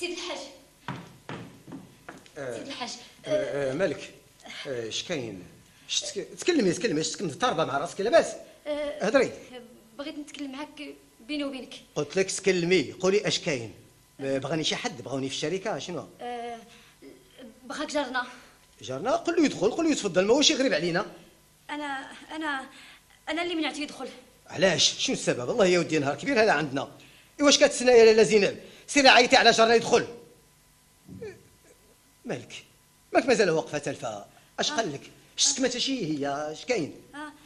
سيدي الحاج. سيدي الحاج. مالك؟ اش كاين؟ تكلمي اش تكون ضاربه مع راسك لاباس؟ هضري. بغيت نتكلم معاك بيني وبينك. قلت لك تكلمي، قولي اش كاين. بغاني شي حد، بغاوني في الشركه شنو؟ بغاك جارنا. جارنا؟ قول له يدخل، قول له يتفضل، ماهوش غريب علينا. انا اللي منعته يدخل. علاش؟ شنو السبب؟ الله يا ودي نهار كبير هذا عندنا. واش كتسنى يا لاله زينب؟ سيري عيطي على جارنا يدخل. مالك مازال واقفه تلفه؟ اش قال لك؟ شتمت شي هي؟ اش كاين؟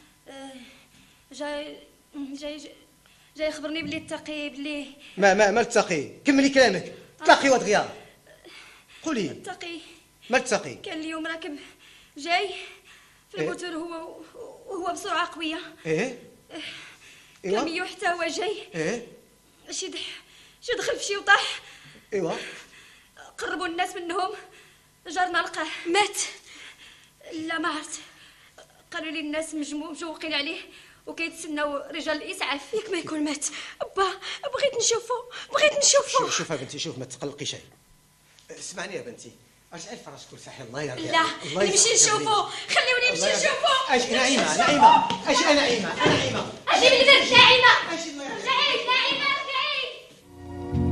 جاي يخبرني بلي التقي بلي ما التقي. كملي كلامك. تلاقي ودغيا قولي. التقي ما التقي كان اليوم راكب جاي في الموتور وهو بسرعه قويه. ايه كان ميو حتى هو جاي. شي دخل في شي وطاح. ايوا قربوا الناس منهم. جارنا لقاه مات. لا ما عرفت، قالوا لي الناس مجوقين عليه وكيتسناو رجال الاسعاف. ياك ما يكون مات. با بغيت نشوفو. شوف يا بنتي، شوف ما تقلقيش. اسمعني يا بنتي، ارجعي لفراشك وصحي. الله يرضي لا نمشي نشوفو، خليوني نمشي نشوفو. اجي نعيمه اجي بالبرد نعيمه. اجي